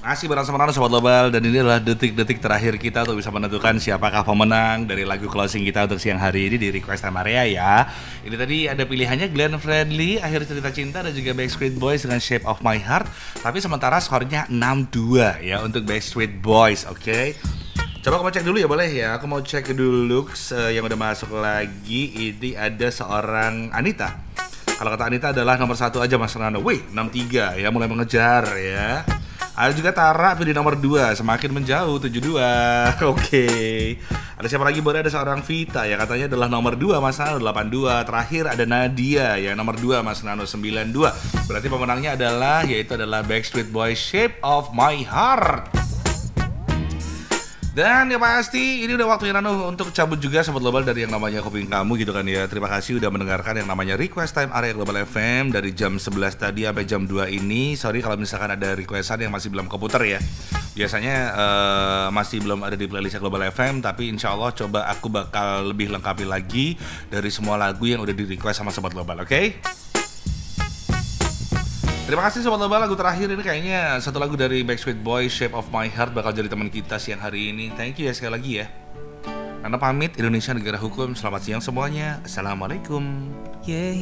Masih bersama Sobat Global dan ini adalah detik-detik terakhir kita untuk bisa menentukan siapakah pemenang dari lagu closing kita untuk siang hari ini di Request Time Area ya. Ini tadi ada pilihannya Glenn Fredly, Akhir Cerita Cinta, dan juga Backstreet Boys dengan Shape of My Heart. Tapi sementara skornya 6-2 ya untuk Backstreet Boys, oke? Coba kamu cek dulu ya, boleh ya? Aku mau cek dulu yang udah masuk lagi. Ini ada seorang Anita. Kalau kata Anita adalah nomor 1 aja Mas Nano. Wih, 6-3 ya, mulai mengejar ya. Ada juga Tara di nomor 2, semakin menjauh 7-2. Oke. Ada siapa lagi? Boleh, ada seorang Vita ya, katanya adalah nomor 2 Mas Nano 82. Terakhir ada Nadia ya, nomor 2 Mas Nano 92. Berarti pemenangnya yaitu adalah Backstreet Boys Shape of My Heart. Dan ya pasti ini udah waktunya Nano untuk cabut juga Sobat Global dari yang namanya Kuping Kamu gitu kan ya. Terima kasih udah mendengarkan yang namanya Request Time Area Global FM dari jam 11 tadi sampai jam 2 ini. Sorry kalau misalkan ada requestan yang masih belum keputar ya. Biasanya masih belum ada di playlist Global FM, tapi insya Allah coba aku bakal lebih lengkapi lagi dari semua lagu yang udah di request sama Sobat Global, oke? Terima kasih Sobat Global, lagu terakhir ini kayaknya satu lagu dari Backstreet Boys, Shape of My Heart, bakal jadi teman kita siang hari ini. Thank you ya sekali lagi ya. Nana pamit, Indonesia negara hukum, selamat siang semuanya. Assalamualaikum. Yeah.